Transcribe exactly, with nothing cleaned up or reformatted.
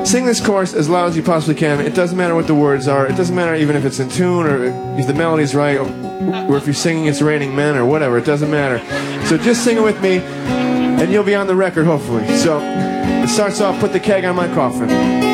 Sing this chorus as loud as you possibly can. It doesn't matter what the words are. It doesn't matter even if it's in tune or if the melody's right or, or if you're singing It's Raining Men or whatever. It doesn't matter. So just sing it with me and you'll be on the record, hopefully. So it starts off, Put the Keg on My Coffin.